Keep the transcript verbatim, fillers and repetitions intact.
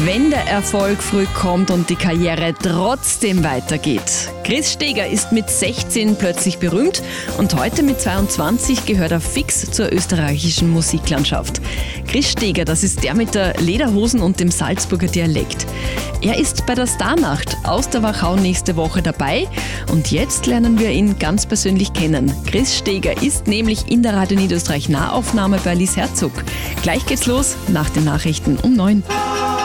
wenn der Erfolg früh kommt und die Karriere trotzdem weitergeht. Chris Steger ist mit sechzehn plötzlich berühmt und heute mit zweiundzwanzig gehört er fix zur österreichischen Musiklandschaft. Chris Steger, das ist der mit der Lederhosen und dem Salzburger Dialekt. Er ist bei der Starnacht aus der Wachau nächste Woche dabei und jetzt lernen wir ihn ganz persönlich kennen. Chris Steger ist nämlich in der Radio Niederösterreich Nahaufnahme bei Alice Herzog. Gleich geht's los nach den Nachrichten um neun.